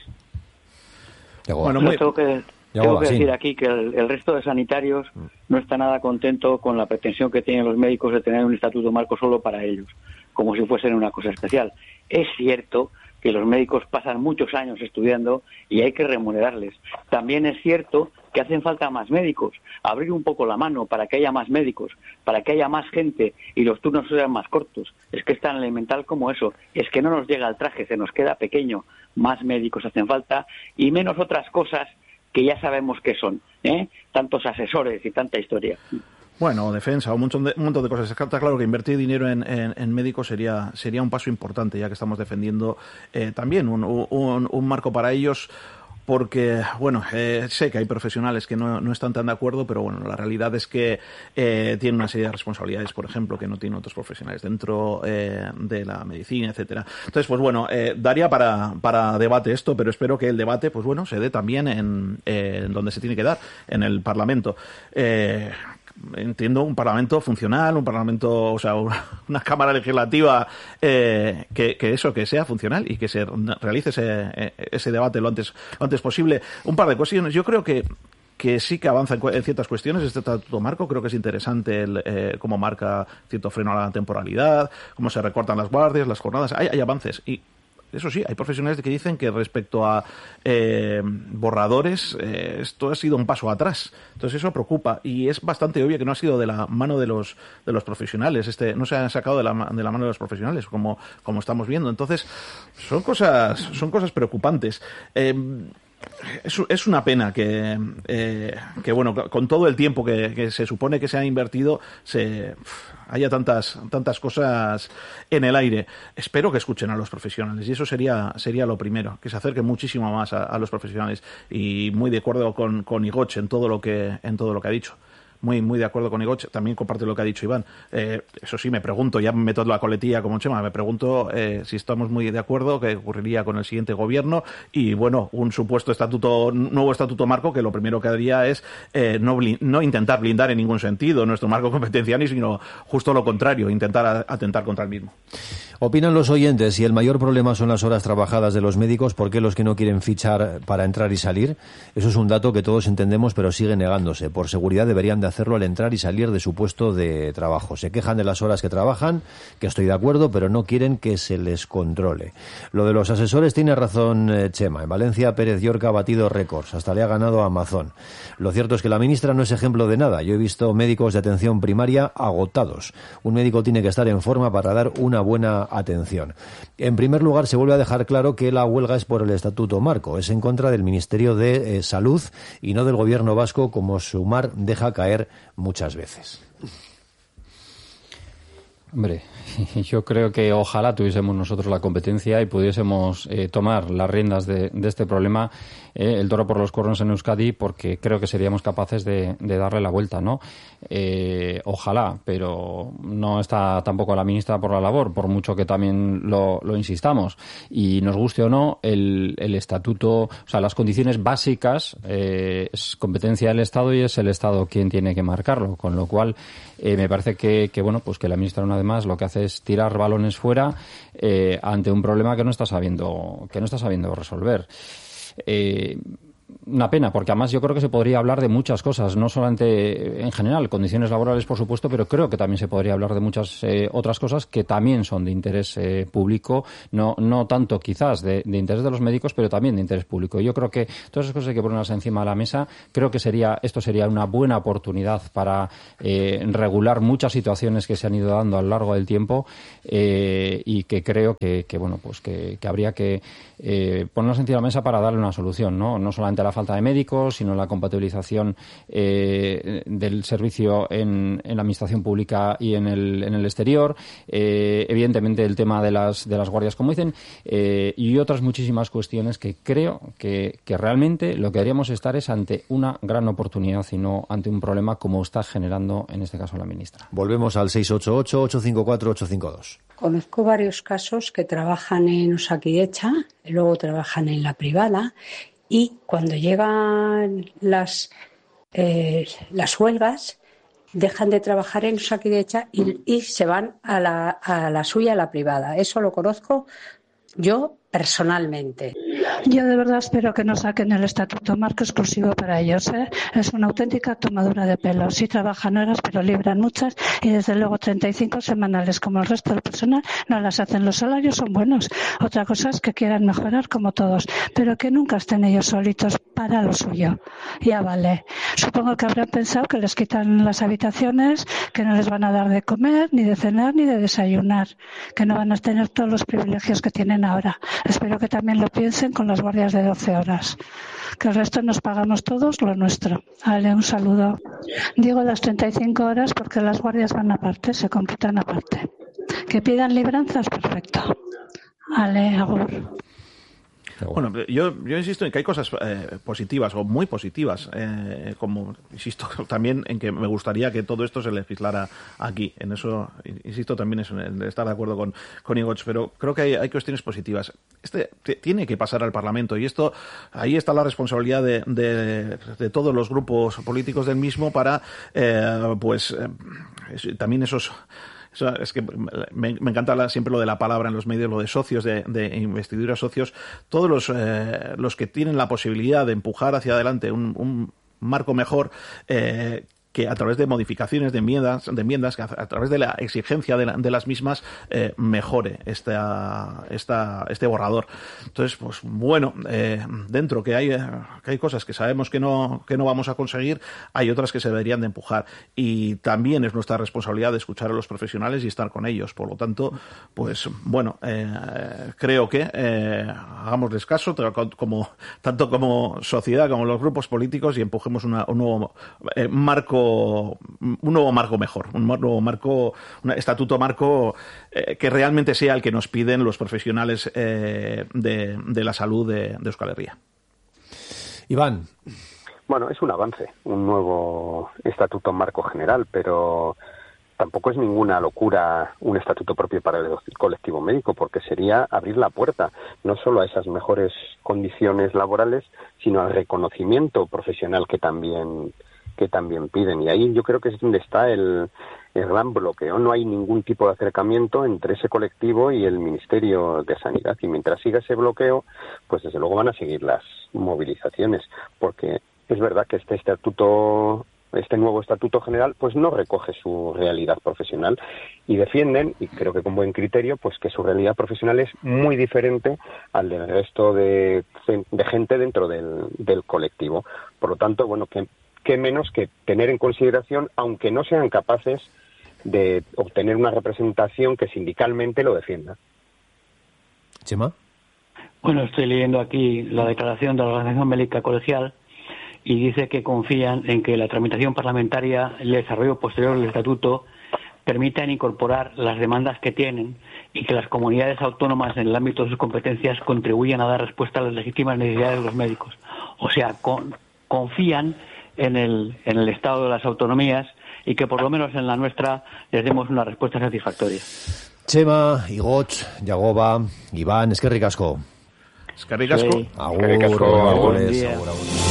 H: Bueno, muy... tengo que, tengo que decir aquí que el, el resto de sanitarios no está nada contento con la pretensión que tienen los médicos de tener un estatuto marco solo para ellos, como si fuesen una cosa especial. Es cierto que los médicos pasan muchos años estudiando y hay que remunerarles. También es cierto que hacen falta más médicos, abrir un poco la mano para que haya más médicos, para que haya más gente y los turnos sean más cortos. Es que es tan elemental como eso, es que no nos llega el traje, se nos queda pequeño, más médicos hacen falta y menos otras cosas que ya sabemos qué son, ¿eh? Tantos asesores y tanta historia.
I: Bueno, defensa, un montón de, un montón de cosas. Está claro que invertir dinero en, en, en médicos sería sería un paso importante, ya que estamos defendiendo eh, también un, un, un marco para ellos. Porque, bueno, eh, sé que hay profesionales que no, no están tan de acuerdo, pero bueno, la realidad es que eh, tienen una serie de responsabilidades, por ejemplo, que no tienen otros profesionales dentro eh, de la medicina, etcétera. Entonces, pues bueno, eh, daría para, para debate esto, pero espero que el debate, pues bueno, se dé también en, eh, en donde se tiene que dar, en el Parlamento. Eh, Entiendo un parlamento funcional, un parlamento, o sea, una, una cámara legislativa eh, que, que eso, que sea funcional y que se realice ese, ese debate lo antes, lo antes posible. Un par de cuestiones. Yo creo que que sí que avanza en, en ciertas cuestiones este estatuto marco. Creo que es interesante el, eh, cómo marca cierto freno a la temporalidad, cómo se recortan las guardias, las jornadas. Hay, hay avances y eso sí, hay profesionales que dicen que respecto a eh, borradores, eh, esto ha sido un paso atrás. Entonces eso preocupa y es bastante obvio que no ha sido de la mano de los de los profesionales. Este no se ha sacado de la, de la mano de los profesionales, como como estamos viendo. Entonces son cosas son cosas preocupantes. Eh, Es, es una pena que, eh, que, bueno, con todo el tiempo que, que se supone que se ha invertido, se haya tantas tantas cosas en el aire. Espero que escuchen a los profesionales y eso sería sería lo primero, que se acerquen muchísimo más a, a los profesionales. Y muy de acuerdo con, con Igoch en todo lo que en todo lo que ha dicho. Muy, muy de acuerdo con Igoch. También comparte lo que ha dicho Iván. Eh, eso sí, me pregunto, ya me meto en la coletilla como Chema, me pregunto eh, si estamos muy de acuerdo, qué ocurriría con el siguiente gobierno y, bueno, un supuesto estatuto, nuevo estatuto marco que lo primero que haría es eh, no, no intentar blindar en ningún sentido nuestro marco competencial, sino justo lo contrario, intentar atentar contra el mismo.
E: Opinan los oyentes, si el mayor problema son las horas trabajadas de los médicos, ¿por qué los que no quieren fichar para entrar y salir? Eso es un dato que todos entendemos, pero sigue negándose. Por seguridad deberían de hacerlo al entrar y salir de su puesto de trabajo. Se quejan de las horas que trabajan, que estoy de acuerdo, pero no quieren que se les controle. Lo de los asesores tiene razón eh, Chema. En Valencia, Pérez Llorca ha batido récords, hasta le ha ganado a Amazon. Lo cierto es que la ministra no es ejemplo de nada. Yo he visto médicos de atención primaria agotados. Un médico tiene que estar en forma para dar una buena atención. En primer lugar, se vuelve a dejar claro que la huelga es por el estatuto marco. Es en contra del Ministerio de eh, Salud y no del Gobierno vasco, como Sumar deja caer muchas veces.
G: Hombre, yo creo que ojalá tuviésemos nosotros la competencia y pudiésemos eh, tomar las riendas de, de este problema, eh, el toro por los cuernos en Euskadi, porque creo que seríamos capaces de, de darle la vuelta, ¿no? Eh, ojalá, pero no está tampoco la ministra por la labor, por mucho que también lo, lo insistamos. Y nos guste o no, el, el estatuto, o sea, las condiciones básicas eh, es competencia del Estado y es el Estado quien tiene que marcarlo, con lo cual eh, me parece que, que, bueno, pues que la ministra una vez más lo que hace es tirar balones fuera eh, ante un problema que no está sabiendo, que no está sabiendo resolver. Eh, Una pena, porque además yo creo que se podría hablar de muchas cosas, no solamente en general, condiciones laborales, por supuesto, pero creo que también se podría hablar de muchas eh, otras cosas que también son de interés eh, público, no no tanto quizás de, de interés de los médicos, pero también de interés público. Yo creo que todas esas cosas hay que ponerlas encima de la mesa. Creo que sería esto sería una buena oportunidad para eh, regular muchas situaciones que se han ido dando a lo largo del tiempo eh, y que creo que, que bueno, pues que, que habría que eh, ponerlas encima de la mesa para darle una solución, ¿no? No solamente la falta de médicos, sino la compatibilización eh, del servicio en, en la administración pública y en el, en el exterior, eh, evidentemente el tema de las de las guardias, como dicen, eh, y otras muchísimas cuestiones que creo que, que realmente lo que deberíamos estar es ante una gran oportunidad y no ante un problema como está generando en este caso la ministra.
E: Volvemos al seis ocho ocho, ocho cinco cuatro, ocho cinco dos.
Q: Conozco varios casos que trabajan en Osakidetza, luego trabajan en la privada. Y cuando llegan las eh, las huelgas, dejan de trabajar en Osakidetza y, y se van a la, a la suya, a la privada. Eso lo conozco Yo, personalmente.
R: Yo de verdad espero que no saquen el estatuto marco exclusivo para ellos, ¿eh? Es una auténtica tomadura de pelo. Sí trabajan horas, pero libran muchas y desde luego treinta y cinco semanales como el resto del personal no las hacen. Los salarios son buenos. Otra cosa es que quieran mejorar como todos, pero que nunca estén ellos solitos para lo suyo. Ya vale. Supongo que habrán pensado que les quitan las habitaciones, que no les van a dar de comer, ni de cenar, ni de desayunar, que no van a tener todos los privilegios que tienen ahora. Espero que también lo piensen con las guardias de doce horas. Que el resto nos pagamos todos lo nuestro. Vale, un saludo. Digo las treinta y cinco horas porque las guardias van aparte, se computan aparte. Que pidan libranzas, perfecto. Vale, agur.
I: Bueno, yo, yo insisto en que hay cosas eh, positivas o muy positivas, eh, como insisto también en que me gustaría que todo esto se legislara aquí. En eso insisto también es en estar de acuerdo con, con Igoch, pero creo que hay, hay cuestiones positivas. Este t- tiene que pasar al Parlamento y esto ahí está la responsabilidad de, de, de todos los grupos políticos del mismo para eh, pues eh, es, también esos. Es que me, me encanta la, siempre lo de la palabra en los medios, lo de socios, de, de investidura socios. Todos los, eh, los que tienen la posibilidad de empujar hacia adelante un, un marco mejor, eh, que a través de modificaciones, de enmiendas, de enmiendas que a, a través de la exigencia de, la, de las mismas, eh, mejore esta, esta, este borrador. Entonces, pues bueno, eh, dentro que hay, que hay cosas que sabemos que no, que no vamos a conseguir, hay otras que se deberían de empujar. Y también es nuestra responsabilidad de escuchar a los profesionales y estar con ellos. Por lo tanto, pues bueno, eh, creo que eh, hagámosles caso, como, tanto como sociedad como los grupos políticos, y empujemos una, un nuevo eh, marco un nuevo marco mejor, un nuevo marco, un estatuto marco eh, que realmente sea el que nos piden los profesionales eh, de, de la salud de, de Euskal Herria.
E: Iván.
J: Bueno, es un avance, un nuevo estatuto marco general, pero tampoco es ninguna locura un estatuto propio para el colectivo médico, porque sería abrir la puerta no solo a esas mejores condiciones laborales, sino al reconocimiento profesional que también que también piden. Y ahí yo creo que es donde está el, el gran bloqueo. No hay ningún tipo de acercamiento entre ese colectivo y el Ministerio de Sanidad. Y mientras siga ese bloqueo, pues desde luego van a seguir las movilizaciones. Porque es verdad que este estatuto, este nuevo estatuto general, pues no recoge su realidad profesional. Y defienden, y creo que con buen criterio, pues que su realidad profesional es muy diferente al del resto de, de gente dentro del, del colectivo. Por lo tanto, bueno, que qué menos que tener en consideración, aunque no sean capaces de obtener una representación que sindicalmente lo defienda.
E: ¿Chema?
H: Bueno, estoy leyendo aquí la declaración de la Organización Médica Colegial y dice que confían en que la tramitación parlamentaria, el desarrollo posterior del estatuto, permitan incorporar las demandas que tienen y que las comunidades autónomas en el ámbito de sus competencias contribuyan a dar respuesta a las legítimas necesidades de los médicos. O sea, con, confían en el en el estado de las autonomías y que por lo menos en la nuestra les demos una respuesta satisfactoria.
E: Chema, Igoch, Yagoba, Iván, eskerrik asko.
I: Eskerrik asko.
E: Agur, agur, agur, agur.